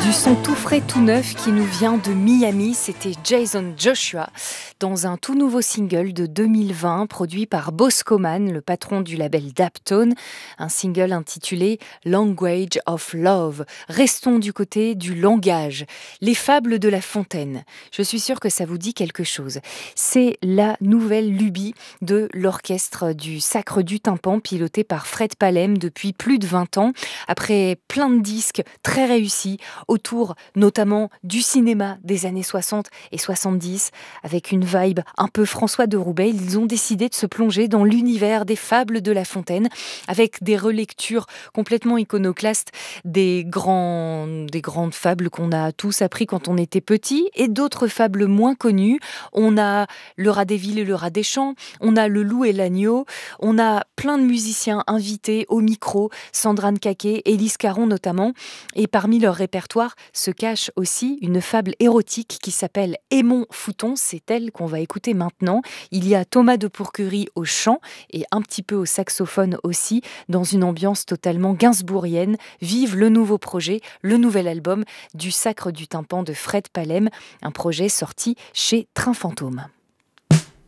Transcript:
Du son tout frais, tout neuf qui nous vient de Miami, c'était Jason Joshua dans un tout nouveau single de 2020 produit par Boscoman, le patron du label Daptone, un single intitulé Language of Love. Restons du côté du langage, les fables de La Fontaine. Je suis sûre que ça vous dit quelque chose. C'est la nouvelle lubie de l'orchestre du Sacre du Tympan piloté par Fred Palem depuis plus de 20 ans. Après plein de disques très réussis, autour notamment du cinéma des années 60 et 70, avec une vibe un peu François de Roubaix, ils ont décidé de se plonger dans l'univers des fables de La Fontaine, avec des relectures complètement iconoclastes des grandes fables qu'on a tous appris quand on était petit, et d'autres fables moins connues. On a le rat des villes et le rat des champs, on a le loup et l'agneau, on a plein de musiciens invités au micro, Sandra Nkaké, Élise Caron notamment, et parmi leur répertoire se cache aussi une fable érotique qui s'appelle Aimons Fouton, c'est elle qu'on va écouter maintenant. Il y a Thomas de Pourquerie au chant et un petit peu au saxophone aussi, dans une ambiance totalement gainsbourgienne. Vive le nouveau projet, le nouvel album du Sacre du Tympan de Fred Palem, un projet sorti chez Train Fantôme.